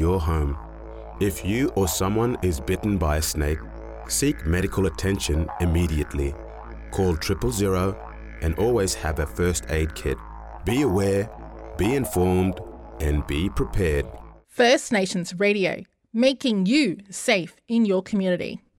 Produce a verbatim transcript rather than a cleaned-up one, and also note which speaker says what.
Speaker 1: your home. If you or someone is bitten by a snake, seek medical attention immediately. Call triple zero and always have a first aid kit. Be aware, be informed, and be prepared.
Speaker 2: First Nations Radio, making you safe in your community.